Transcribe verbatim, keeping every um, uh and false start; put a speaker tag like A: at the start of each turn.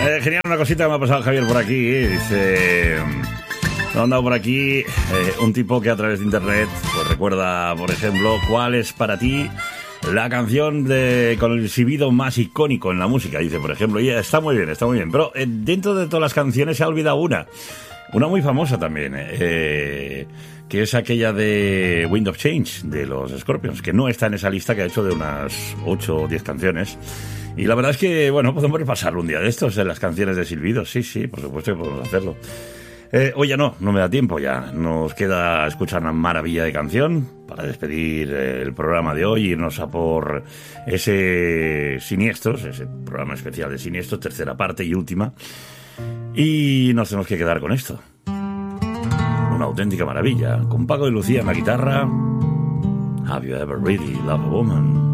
A: Eh, genial, una cosita que me ha pasado Javier por aquí. eh, Dice... Me ha andado por aquí eh, un tipo que a través de internet pues recuerda, por ejemplo, cuál es para ti la canción de, con el silbido más icónico en la música. Dice, por ejemplo, y está muy bien, está muy bien. Pero eh, dentro de todas las canciones se ha olvidado una. Una muy famosa también, eh, que es aquella de Wind of Change, de los Scorpions, que no está en esa lista que ha hecho de unas ocho o diez canciones. Y la verdad es que, bueno, podemos repasarlo un día de estos, en las canciones de silbidos. Sí, sí, por supuesto que podemos hacerlo. Eh, hoy ya no, no me da tiempo ya. Nos queda escuchar una maravilla de canción para despedir eh, el programa de hoy, irnos a por ese Siniestros, ese programa especial de Siniestros, tercera parte y última. Y nos tenemos que quedar con esto. Una auténtica maravilla. Con Paco de Lucía en la guitarra. Have you ever really loved a woman?